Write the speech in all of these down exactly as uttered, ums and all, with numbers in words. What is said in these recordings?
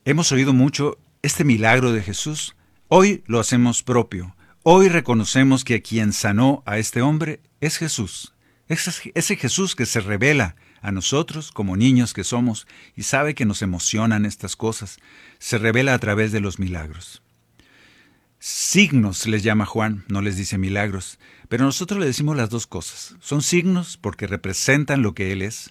Hemos oído mucho este milagro de Jesús. Hoy lo hacemos propio. Hoy reconocemos que quien sanó a este hombre es Jesús. Es ese Jesús que se revela a nosotros como niños que somos y sabe que nos emocionan estas cosas. Se revela a través de los milagros. Signos les llama Juan, no les dice milagros, pero nosotros le decimos las dos cosas. Son signos porque representan lo que Él es,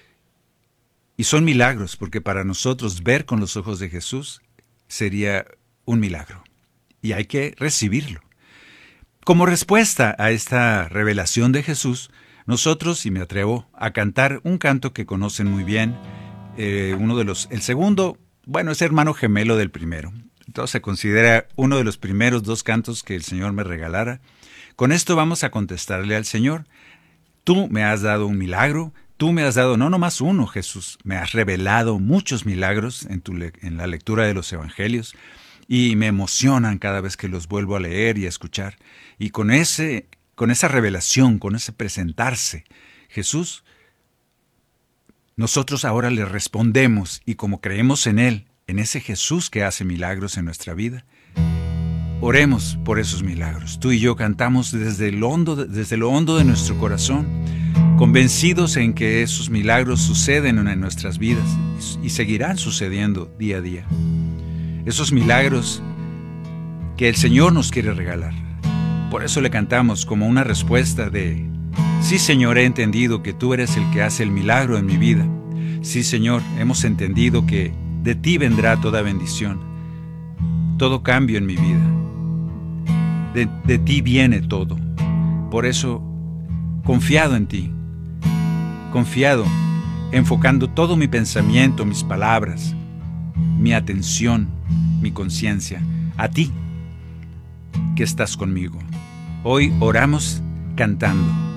y son milagros porque para nosotros ver con los ojos de Jesús sería un milagro, y hay que recibirlo. Como respuesta a esta revelación de Jesús, nosotros, y me atrevo a cantar un canto que conocen muy bien, eh, uno de los, el segundo, bueno, es hermano gemelo del primero. Entonces se considera uno de los primeros dos cantos que el Señor me regalara. Con esto vamos a contestarle al Señor: tú me has dado un milagro, tú me has dado no nomás uno, Jesús, me has revelado muchos milagros en, tu le- en la lectura de los evangelios, y me emocionan cada vez que los vuelvo a leer y a escuchar. Y con, ese, con esa revelación, con ese presentarse, Jesús, nosotros ahora le respondemos, y como creemos en Él, en ese Jesús que hace milagros en nuestra vida, oremos por esos milagros. Tú y yo cantamos desde el hondo, desde lo hondo de nuestro corazón, convencidos en que esos milagros suceden en nuestras vidas y seguirán sucediendo día a día. Esos milagros que el Señor nos quiere regalar. Por eso le cantamos como una respuesta de: sí, Señor, he entendido que tú eres el que hace el milagro en mi vida. Sí, Señor, hemos entendido que de ti vendrá toda bendición, todo cambio en mi vida. De, de ti viene todo. Por eso, confiado en ti, confiado, enfocando todo mi pensamiento, mis palabras, mi atención, mi conciencia, a ti, que estás conmigo. Hoy oramos cantando.